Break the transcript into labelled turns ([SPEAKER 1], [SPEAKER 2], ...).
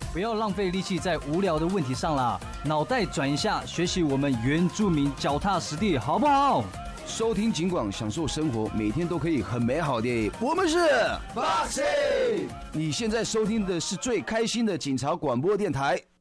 [SPEAKER 1] 不要浪费力气在无聊的问题上啦，脑袋转一下，学习我们原住民脚踏实地，好不好？
[SPEAKER 2] 收听警广，享受生活，每天都可以很美好的。我们是
[SPEAKER 3] Boxing，
[SPEAKER 2] 你现在收听的是最开心的警察广播电台。